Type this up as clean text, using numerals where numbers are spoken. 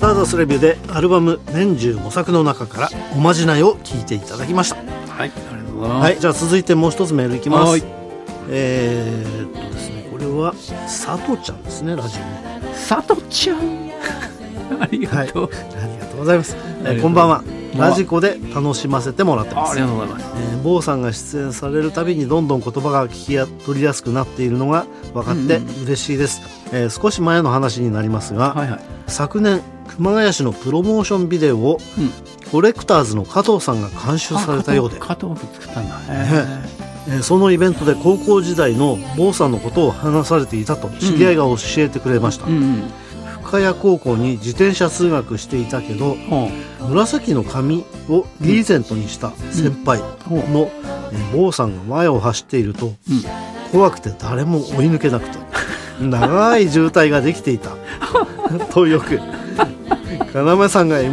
ターダスレビューでアルバム年中模索の中からおまじないを聞いていただきました。 はい、ありがとうございます。 はい、じゃあ続いてもう一つメールいきます。 はい。 ですね、これは佐藤ちゃんですね、ラジオね。 佐藤ちゃんありがとう、 はい、ありがとうございます。こんばんは。ラジコで楽しませてもらってます。 ありがとうございます。 坊さんが出演されるたびにどんどん言葉が聞き取りやすくなっているのが分かって嬉しいです。少し前の話になりますが、 はいはい、 昨年熊谷市のプロモーションビデオを、コレクターズの加藤さんが監修されたようで、 加藤君作ったんだね。そのイベントで高校時代の坊さんのことを話されていたと知り合いが教えてくれました。深谷高校に自転車通学していたけど、紫の髪をリーゼントにした先輩の坊さんが前を走っていると、怖くて誰も追い抜けなくて長い渋滞ができていたとよく要さんが